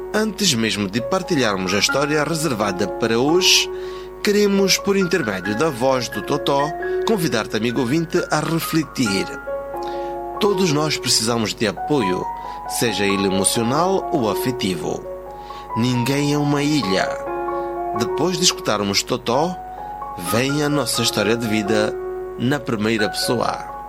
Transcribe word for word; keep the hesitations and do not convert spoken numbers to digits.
Antes mesmo de partilharmos a história reservada para hoje, queremos, por intermédio da voz do Totó, convidar-te, amigo ouvinte, a refletir. Todos nós precisamos de apoio, seja ele emocional ou afetivo. Ninguém é uma ilha. Depois de escutarmos Totó, vem a nossa história de vida na primeira pessoa.